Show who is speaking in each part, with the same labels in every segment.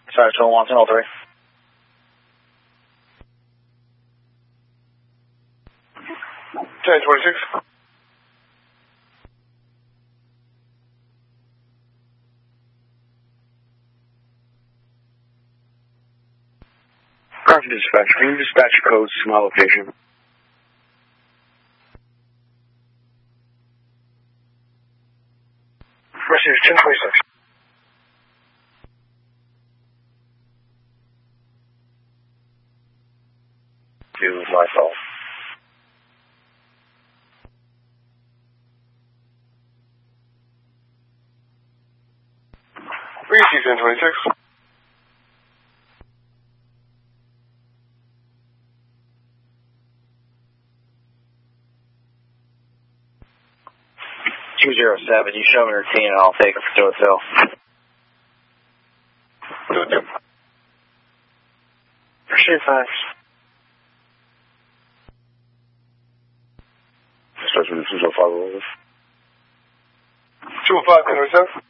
Speaker 1: Sorry, 1, 10-3.
Speaker 2: 10-26.
Speaker 3: Copy dispatch. Can you dispatch codes to my location?
Speaker 2: Received 10-26.
Speaker 3: To my fault.
Speaker 2: Received 10-26.
Speaker 1: Two 207, you show me your routine and I'll take it to a fill.
Speaker 2: Do it,
Speaker 3: Appreciate thanks. Starts with 205 over.
Speaker 2: 205, 10-27.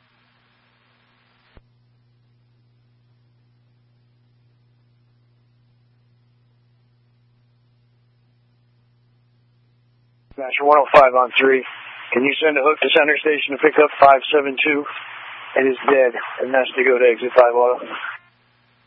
Speaker 3: Dispatcher 105 on 3. Can you send a hook to center station to pick up 572? It is dead and has to go to exit 5 auto.